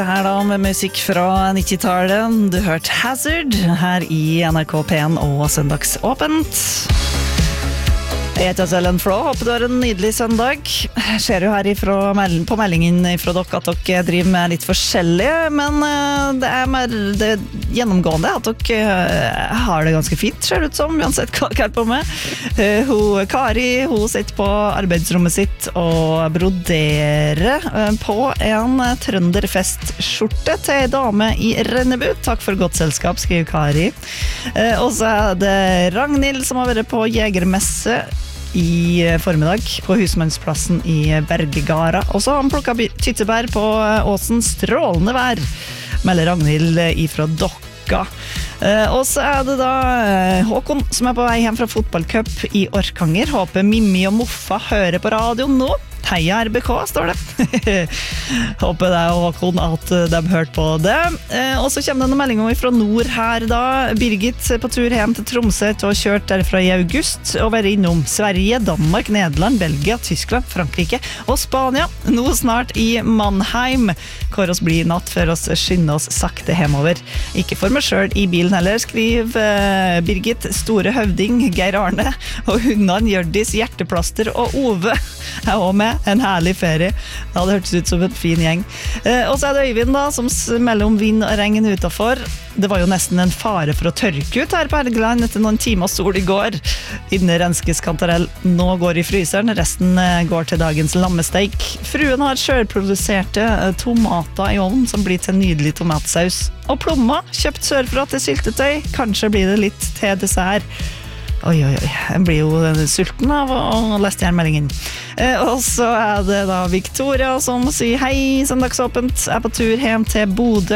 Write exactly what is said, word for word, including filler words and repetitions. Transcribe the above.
Her da med musikk fra nitti-tallet. Du hørte Hazard her i N R K P en og Søndagsåpent. Jeg heter Ellen Flå, håper du har en nydelig søndag. Jeg ser jo her ifra, på meldingen fra dere at dere driver med litt forskjellige, men det er mer det gjennomgående at dere har det ganske fint, ser det ut som, uansett hva dere er på med. Hun, Kari, hun sitter på arbeidsrommet sitt og broderer på en trønderfestskjorte til en dame i Rennebu. Takk for godt selskap, skriver Kari. Og så er det Ragnhild som har vært på jegermesse i formiddag på Husmannsplassen i Bergegara. Og så har han plukket tyttebær på Åsen, strålende vær, melder Ragnhild ifra Dokka. Og så er det da Håkon som er på vei hjem fra fotballcup i Orkanger. Håper Mimmi og Moffa hører på radio nå. Heia R B K, står det. Håper det er Håkon at de har hørt på det. Og så kommer det noen meldinger fra nord her da. Birgit på tur hjem til Tromsø og har kjørt derfra i august og vært innom Sverige, Danmark, Nederland, Belgia, Tyskland, Frankrike og Spania. Nå snart i Mannheim, hvor oss blir natt før oss skynder oss sakte hjemover. Ikke for meg selv i bilen heller, skriv Birgit, store høvding, Geir Arne og hundene Gjørdis, Hjerteplaster og Ove er også med. En herlig ferie. Det hadde hørtes ut som en fin gjeng. Eh, og så er det Øyvind da, som smeller om vind og regn utenfor. Det var jo nesten en fare for å tørke ut her på Helgeland etter noen timer sol i går. Inne renskes kantarell nå går i fryseren, resten går til dagens lammesteik. Fruen har selvproduserte tomater i ovnen som blir til nydelig tomatsaus. Og plommer, kjøpt sørfra til syltetøy. Kanskje blir det litt til dessert. Oi, oi, oi, jeg blir jo sulten av å lese her meldingen. Eh, og så er det da Victoria som sier hei, søndagsåpent, er på tur hjem til Bodø